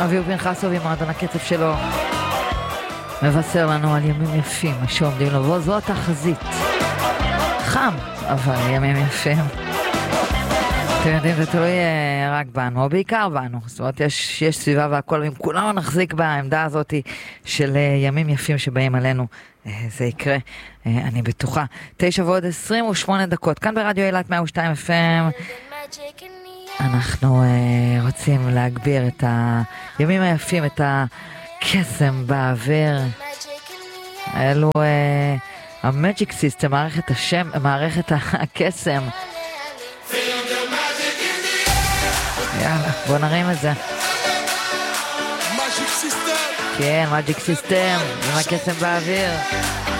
אביהו פנחסוב עם מועדון הקצב שלו מבשר לנו על ימים יפים שעומדים לבוא. זו התחזית. חם, אבל ימים יפים. אתם יודעים, זה תלוי רק בנו, או בעיקר בנו. זאת אומרת, יש סביבה והכל, אם כולנו נחזיק בעמדה הזאת של ימים יפים שבאים עלינו, זה יקרה, אני בטוחה. 9:28. כאן ברדיו אילת 102 FM. אנחנו רוצים להגביר את הימים היפים, את הקסם באוויר. אלו המג'יק סיסטם, מערכת הקסם. יאללה, בוא נרים את זה. כן, מג'יק סיסטם, עם הקסם באוויר.